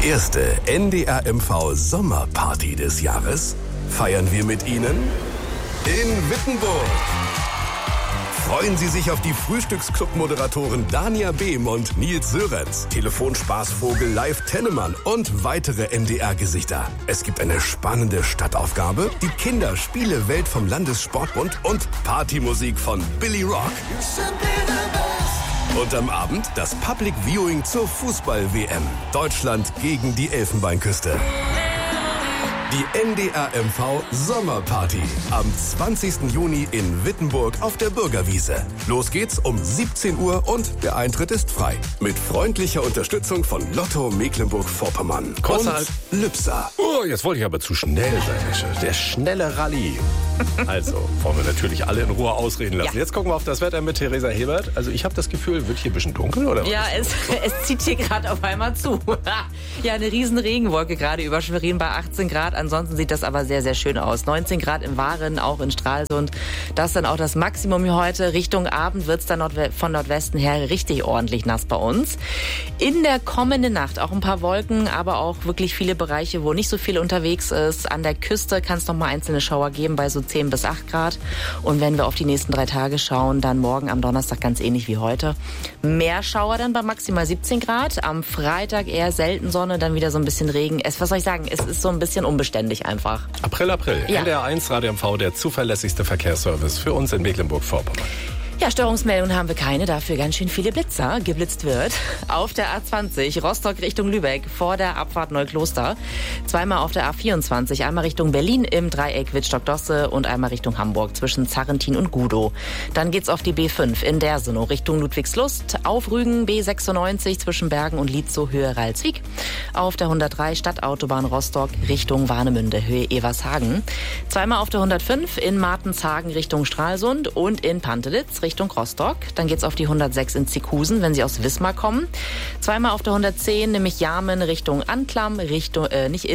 Die erste NDR-MV-Sommerparty des Jahres feiern wir mit Ihnen in Wittenburg. Freuen Sie sich auf die Frühstücksclub-Moderatoren Dania Behm und Nils Sörenz, Telefonspaßvogel Live Tennemann und weitere NDR-Gesichter. Es gibt eine spannende Stadtaufgabe, die Kinderspiele-Welt vom Landessportbund und Partymusik von Billy Rock. Und am Abend das Public Viewing zur Fußball-WM. Deutschland gegen die Elfenbeinküste. Die NDR-MV Sommerparty am 20. Juni in Wittenburg auf der Bürgerwiese. Los geht's um 17 Uhr und der Eintritt ist frei. Mit freundlicher Unterstützung von Lotto Mecklenburg-Vorpommern und Lübser. Oh, jetzt wollte ich aber zu schnell sein. Der schnelle Rallye. Also, wollen wir natürlich alle in Ruhe ausreden lassen. Ja. Jetzt gucken wir auf das Wetter mit Theresa Hebert. Also ich habe das Gefühl, wird hier ein bisschen dunkel, oder? Ja, es zieht hier gerade auf einmal zu. Ja, eine riesen Regenwolke gerade über Schwerin bei 18 Grad. Ansonsten sieht das aber sehr, sehr schön aus. 19 Grad in Waren, auch in Stralsund. Das ist dann auch das Maximum hier heute. Richtung Abend wird es dann von Nordwesten her richtig ordentlich nass bei uns. In der kommenden Nacht auch ein paar Wolken, aber auch wirklich viele Bereiche, wo nicht so viel unterwegs ist. An der Küste kann es noch mal einzelne Schauer geben bei so 10 bis 8 Grad. Und wenn wir auf die nächsten 3 Tage schauen, dann morgen am Donnerstag ganz ähnlich wie heute. Mehr Schauer dann bei maximal 17 Grad. Am Freitag eher selten Sonne, dann wieder so ein bisschen Regen. Was soll ich sagen? Es ist so ein bisschen unbeständig einfach. April. Ja. NDR1 Radio MV, der zuverlässigste Verkehrsservice für uns in Mecklenburg-Vorpommern. Ja, Störungsmeldungen haben wir keine, dafür ganz schön viele Blitzer. Geblitzt wird auf der A20 Rostock Richtung Lübeck vor der Abfahrt Neukloster. Zweimal auf der A24, einmal Richtung Berlin im Dreieck Wittstock-Dosse und einmal Richtung Hamburg zwischen Zarrentin und Gudow. Dann geht's auf die B5 in Dersenow Richtung Ludwigslust, auf Rügen B96 zwischen Bergen und Lietzow Höhe Ralswiek. Auf der 103 Stadtautobahn Rostock Richtung Warnemünde Höhe Evershagen. Zweimal auf der 105 in Martenshagen Richtung Stralsund und in Pantelitz Richtung Rostock. Dann geht's auf die 106 in Zickhusen, wenn Sie aus Wismar kommen. Zweimal auf der 110, nämlich Jarmen Richtung Anklam, Richtung,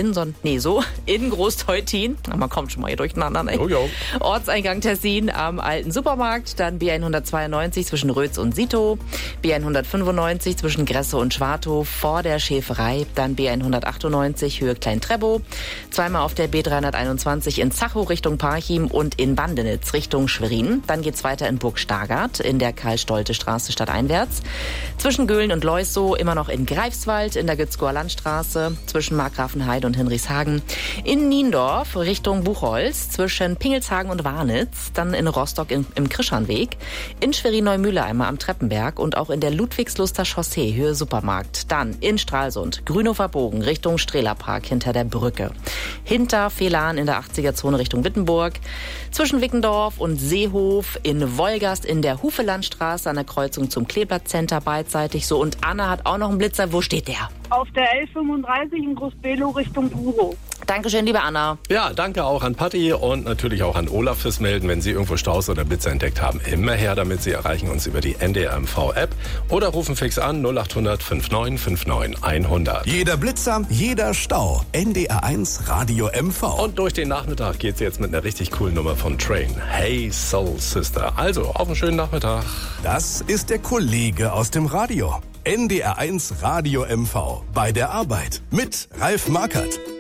in Großteutin. Man kommt schon mal hier durcheinander, ne? Jo. Ortseingang Tessin am alten Supermarkt. Dann B192 zwischen Rötz und Sito. B195 zwischen Gresse und Schwartow vor der Schäferei. Dann B198 Höhe Klein-Trebow. Zweimal auf der B321 in Zachow Richtung Parchim und in Bandenitz Richtung Schwerin. Dann geht's weiter in Burgstaller in der Karl-Stolte-Straße stadteinwärts. Zwischen Göhlen und Leussow immer noch in Greifswald in der Gützkower Landstraße. Zwischen Markgrafenheide und Hinrichshagen. In Niendorf Richtung Buchholz. Zwischen Pingelshagen und Warnitz. Dann in Rostock im Krischanweg. In Schwerin-Neumühle einmal am Treppenberg. Und auch in der Ludwigsluster Chaussee Höhe Supermarkt. Dann in Stralsund. Grünhofer Bogen Richtung Strehlerpark hinter der Brücke. Hinter Fehlan in der 80er-Zone Richtung Wittenburg. Zwischen Wickendorf und Seehof. In Wolgast in der Hufelandstraße an der Kreuzung zum Kleeblatt-Center beidseitig so. Und Anna hat auch noch einen Blitzer. Wo steht der? Auf der L35 in Groß-Below Richtung Gudow. Dankeschön, liebe Anna. Ja, danke auch an Patti und natürlich auch an Olaf fürs Melden, wenn Sie irgendwo Staus oder Blitzer entdeckt haben. Immer her damit. Sie erreichen uns über die NDR-MV-App oder rufen fix an 0800 59 59 100. Jeder Blitzer, jeder Stau. NDR1 Radio MV. Und durch den Nachmittag geht's jetzt mit einer richtig coolen Nummer von Train. Hey Soul Sister. Also, auf einen schönen Nachmittag. Das ist der Kollege aus dem Radio. NDR1 Radio MV. Bei der Arbeit mit Ralf Markert.